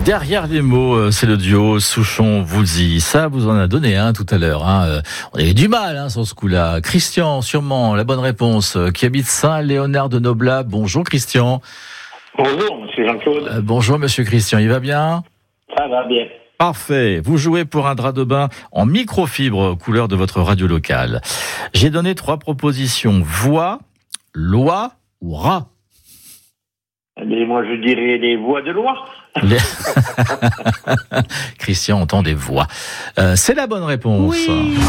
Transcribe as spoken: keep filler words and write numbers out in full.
Derrière les mots, c'est le duo Souchon-Woolsey. Ça vous en a donné hein, tout à l'heure. Hein. On avait du mal hein, sur ce coup-là. Christian, sûrement, la bonne réponse, qui habite Saint-Léonard de Noblat. Bonjour Christian. Bonjour monsieur Jean-Claude. Euh, bonjour monsieur Christian, il va bien ? Ça va bien. Parfait. Vous jouez pour un drap de bain en microfibre, couleur de votre radio locale. J'ai donné trois propositions. Voix, loi ou rat ? Mais moi, je dirais les voies de loi. Les... Christian entend des voix. Euh, c'est la bonne réponse. Oui.